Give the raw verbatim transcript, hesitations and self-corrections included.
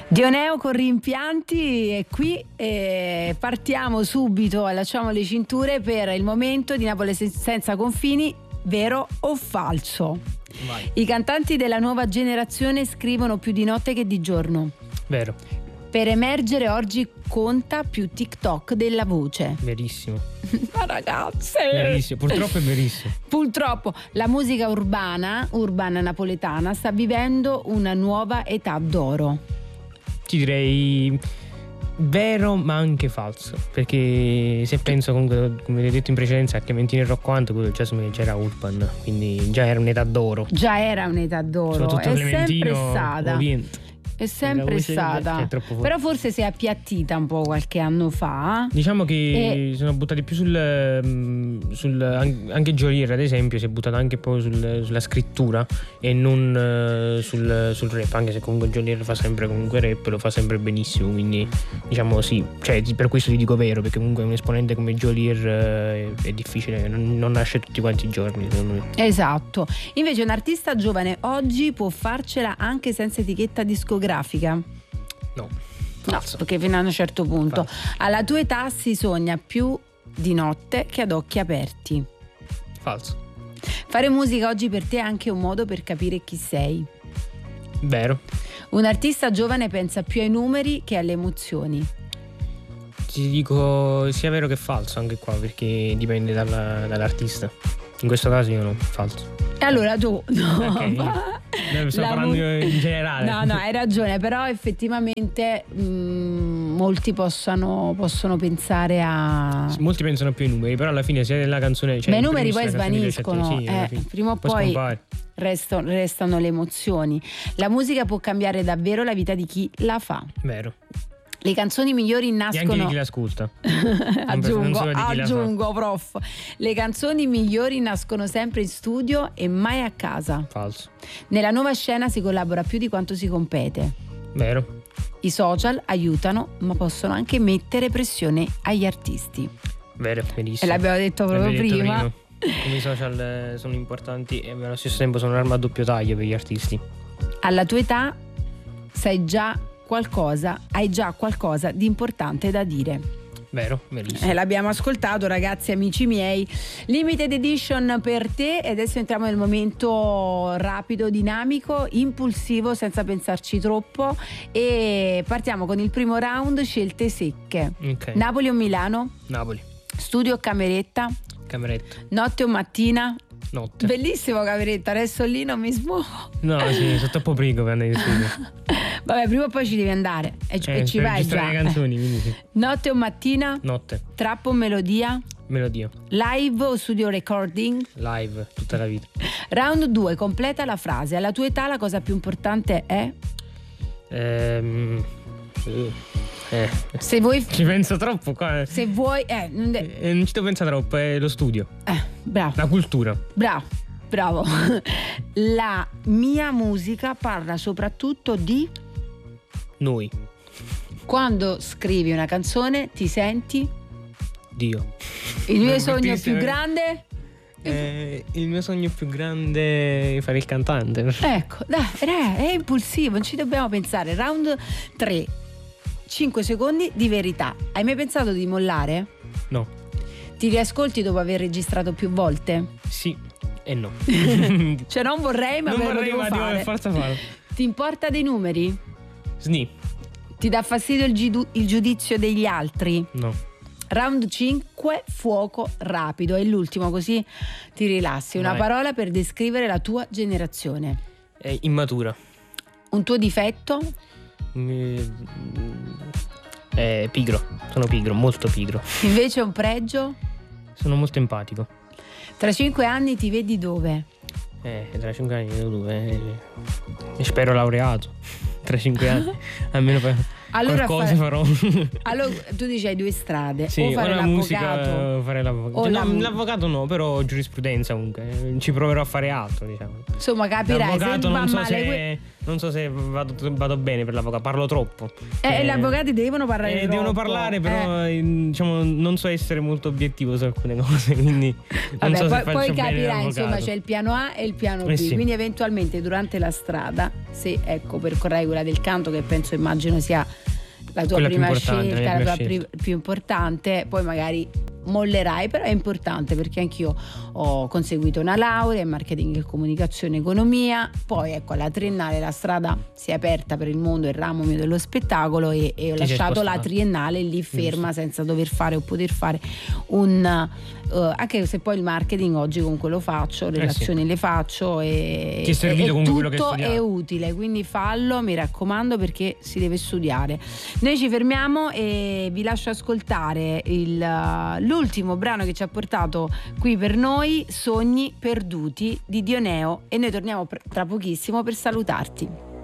Dioneo con Rimpianti è qui e partiamo subito, allacciamo le cinture per il momento di Napoli senza confini, vero o falso? Vai. I cantanti della nuova generazione scrivono più di notte che di giorno. Vero. Per emergere oggi conta più TikTok della voce. Verissimo. Ma ragazze! Verissimo, purtroppo è verissimo. Purtroppo la musica urbana, urbana napoletana, sta vivendo una nuova età d'oro. Ti direi vero ma anche falso, perché se penso comunque, come vi ho detto in precedenza, a Clementino e Rocco Hunt, quello già, già era urban, quindi già era un'età d'oro. Già era un'età d'oro, è sempre stata. Oriente. È sempre stata, è troppo però forse si è appiattita un po' qualche anno fa. Diciamo che e... sono buttati più sul, sul anche Geolier ad esempio si è buttato anche poi sul, sulla scrittura e non uh, sul, sul rap, anche se comunque Geolier fa sempre comunque rap, lo fa sempre benissimo, quindi diciamo sì, cioè per questo ti dico vero, perché comunque un esponente come Geolier uh, è, è difficile, non, non nasce tutti quanti i giorni secondo me. Esatto, invece un artista giovane oggi può farcela anche senza etichetta discografica. Grafica? No, falso. No, perché fino a un certo punto falso. Alla tua età si sogna più di notte che ad occhi aperti. Falso. Fare musica oggi per te è anche un modo per capire chi sei. Vero. Un artista giovane pensa più ai numeri che alle emozioni. Ti dico sia vero che falso anche qua, perché dipende dalla, dall'artista. In questo caso io no, falso. E allora tu no, okay. ma sto parlando mu- in generale. No, no, hai ragione, però effettivamente mh, molti possono, possono pensare a. Molti pensano più ai numeri, però alla fine se nella canzone. Cioè, ma i numeri poi svaniscono, sì, eh, prima o poi, poi restano, restano le emozioni. La musica può cambiare davvero la vita di chi la fa. Vero. Le canzoni migliori nascono. E anche di chi l'ascolta. aggiungo, aggiungo, prof. Le canzoni migliori nascono sempre in studio e mai a casa. Falso. Nella nuova scena si collabora più di quanto si compete. Vero. I social aiutano, ma possono anche mettere pressione agli artisti. Vero, verissimo. E l'abbiamo detto proprio l'abbiamo prima. Detto prima. Come i social sono importanti e allo stesso tempo sono un'arma a doppio taglio per gli artisti. Alla tua età sai già qualcosa, hai già qualcosa di importante da dire. Vero, verissimo. Eh, l'abbiamo ascoltato, ragazzi, amici miei. Limited edition per te. E adesso entriamo nel momento rapido, dinamico, impulsivo, senza pensarci troppo. E partiamo con il primo round, scelte secche. Okay. Napoli o Milano? Napoli. Studio o cameretta? Cameretta. Notte o mattina? Notte. Bellissimo cameretta, adesso lì non mi smuovo. No, sì, sono troppo prigo per andare in studio. Vabbè, prima o poi ci devi andare e, eh, e ci vai già. Le canzoni, quindi sì. Notte o mattina? Notte. Trap o melodia? Melodia. Live o studio recording? Live, tutta la vita. Round due, completa la frase. Alla tua età la cosa più importante è? Ehm... Eh. Se vuoi ci penso troppo qua. Se vuoi eh, non, de- eh, non ci devo pensare troppo, è lo studio. Eh, bravo. La cultura. Bravo, bravo. La mia musica parla soprattutto di noi. Quando scrivi una canzone ti senti? Dio. Il mio sogno più grande? Eh, il mio sogno più grande è fare il cantante. Ecco, dai, è impulsivo, non ci dobbiamo pensare. Round tre. cinque secondi di verità. Hai mai pensato di mollare? No. Ti riascolti dopo aver registrato più volte? Sì e no. Cioè non vorrei ma non me vorrei, lo devo ma fare. devo forza farlo. Ti importa dei numeri? Sni. Ti dà fastidio il, giu- il giudizio degli altri? No. Round cinque, fuoco rapido. È l'ultimo, così ti rilassi. Una Vai. parola per descrivere la tua generazione. È immatura. Un tuo difetto? È pigro. Sono pigro, molto pigro. Invece un pregio? Sono molto empatico. Tra cinque anni ti vedi dove? Eh, tra cinque anni dove? Eh, spero laureato. Tra cinque anni. Almeno per allora qualcosa fare... farò. Allora tu dici hai due strade. Sì, o fare o la l'avvocato. Musica, fare l'avvocato. O No, la... l'avvocato no, però giurisprudenza comunque. Ci proverò a fare altro, diciamo. Insomma, capirai. L'avvocato se va non so male se, que... non so se vado, vado bene per l'avvocato, parlo troppo. Eh, eh, gli avvocati devono parlare eh, troppo. Devono parlare, però eh. diciamo non so essere molto obiettivo su alcune cose, quindi non Vabbè, so poi, se faccio poi bene capirà, l'avvocato. insomma, c'è il piano A e il piano B, eh sì. Quindi eventualmente durante la strada, se ecco percorrerai quella del canto, che penso immagino sia la tua Quella prima più importante, scelta, la la mia tua scelta. pri- più importante, poi magari mollerai, però è importante perché anch'io ho conseguito una laurea in marketing e comunicazione economia, poi ecco alla triennale la strada si è aperta per il mondo, il ramo mio dello spettacolo, e, e ho Ti sei lasciato la spostato. triennale lì ferma, Giusto. senza dover fare o poter fare un uh, anche se poi il marketing oggi comunque lo faccio, le Eh relazioni le faccio, e, Ti è servito e comunque quello che hai tutto studiato. è utile, quindi fallo, mi raccomando, perché si deve studiare. Noi ci fermiamo e vi lascio ascoltare il, uh, l'ultimo brano che ci ha portato qui per noi, Sogni perduti di Dioneo, e noi torniamo pr- tra pochissimo per salutarti.